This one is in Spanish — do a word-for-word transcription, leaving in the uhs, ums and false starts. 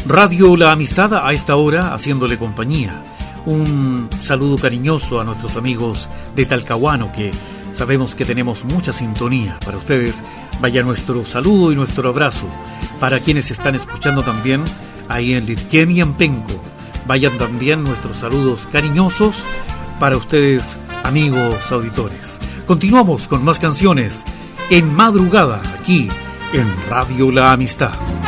Radio La Amistad a esta hora haciéndole compañía. Un saludo cariñoso a nuestros amigos de Talcahuano, que sabemos que tenemos mucha sintonía. Para ustedes vaya nuestro saludo y nuestro abrazo. Para quienes están escuchando también ahí en Litquén y en Penco, vayan también nuestros saludos cariñosos para ustedes, amigos auditores. Continuamos con más canciones en madrugada aquí en Radio La Amistad.